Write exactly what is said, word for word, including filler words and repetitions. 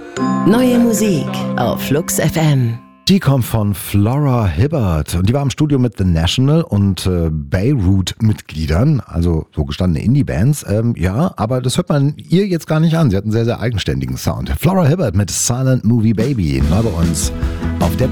Neue Musik auf Flux F M. Die kommt von Flora Hibbert und die war im Studio mit The National und äh, Beirut-Mitgliedern, also so gestandene Indie-Bands. Ähm, ja, aber das hört man ihr jetzt gar nicht an. Sie hat einen sehr, sehr eigenständigen Sound. Flora Hibbert mit Silent Movie Baby, neu bei uns